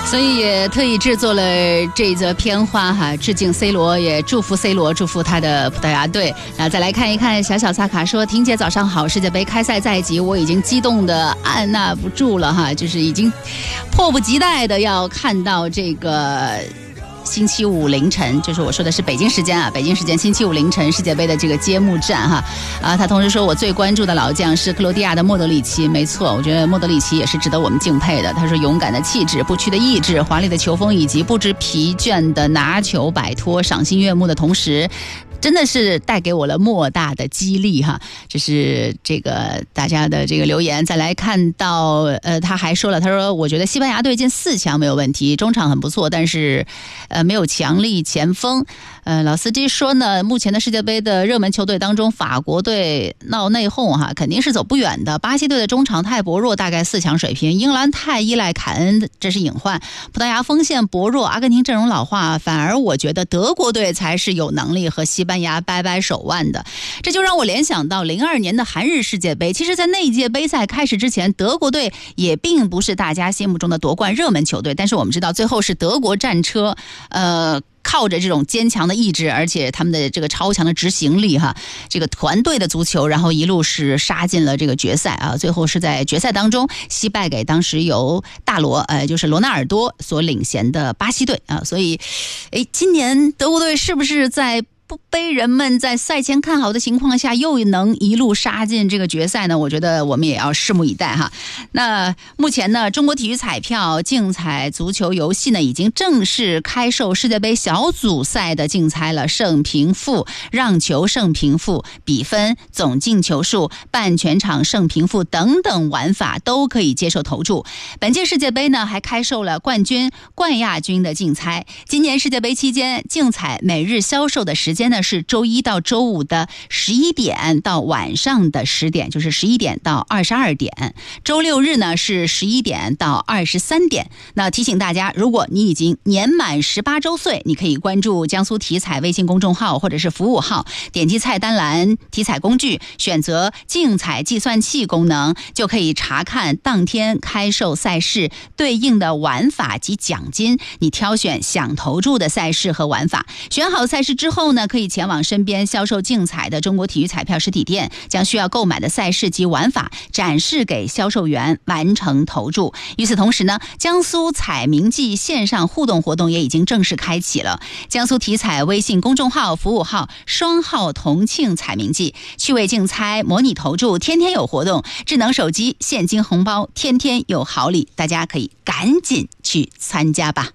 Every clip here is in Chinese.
所以也特意制作了这一则片花哈，致敬 C 罗，也祝福 C 罗，祝福他的葡萄牙队。那再来看一看小萨卡说，婷姐早上好，世界杯开赛在即，我已经激动的按捺不住了哈，就是已经迫不及待的要看到这个星期五凌晨，就是我说的是北京时间啊，北京时间星期五凌晨世界杯的这个揭幕战哈。他同时说我最关注的老将是克罗地亚的莫德里奇，没错，我觉得莫德里奇也是值得我们敬佩的。他说勇敢的气质、不屈的意志、华丽的球风以及不知疲倦的拿球摆脱，赏心悦目的同时，真的是带给我了莫大的激励哈，这是这个大家的这个留言。再来看到他还说了，他说我觉得西班牙队进4强没有问题，中场很不错，但是没有强力前锋。老司机说呢，目前的世界杯的热门球队当中，法国队闹内讧哈，肯定是走不远的。巴西队的中场太薄弱，大概4强水平。英格兰太依赖凯恩，这是隐患。葡萄牙锋线薄弱，阿根廷阵容老化，反而我觉得德国队才是有能力和西班牙掰掰手腕的。这就让我联想到02年的韩日世界杯。其实在那一届杯赛开始之前，德国队也并不是大家心目中的夺冠热门球队，但是我们知道最后是德国战车靠着这种坚强的意志，而且他们的这个超强的执行力哈，这个团队的足球，然后一路是杀进了这个决赛啊，最后是在决赛当中惜败给当时由大罗就是罗纳尔多所领衔的巴西队啊，所以今年德国队是不是在不被人们在赛前看好的情况下又能一路杀进这个决赛呢？我觉得我们也要拭目以待哈。那目前呢，中国体育彩票竞彩足球游戏呢已经正式开售世界杯小组赛的竞猜了，胜平负、让球胜平负、比分、总进球数、半全场胜平负等等玩法都可以接受投注。本届世界杯呢还开售了冠军、冠亚军的竞猜。今年世界杯期间，竞彩每日销售的时间呢是周一到周五的11点到晚上的10点，就是11点到22点。周六日呢是11点到23点。那提醒大家，如果你已经年满18周岁，你可以关注江苏体彩微信公众号或者是服务号，点击菜单栏体彩工具，选择竞彩计算器功能，就可以查看当天开售赛事对应的玩法及奖金，你挑选想投注的赛事和玩法。选好赛事之后呢，可以前往身边销售竞彩的中国体育彩票实体店，将需要购买的赛事及玩法展示给销售员，完成投注。与此同时呢，江苏彩明记线上互动活动也已经正式开启了。江苏体彩微信公众号、服务号双号同庆彩明记，趣味竞猜、模拟投注，天天有活动，智能手机现金红包，天天有好礼，大家可以赶紧去参加吧。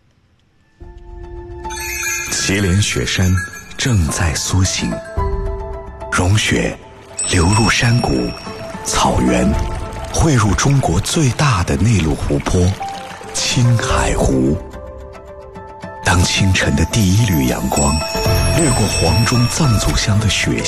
祁连雪山正在苏醒，融雪流入山谷、草原，汇入中国最大的内陆湖泊青海湖。当清晨的第一缕阳光掠过黄钟藏族乡的雪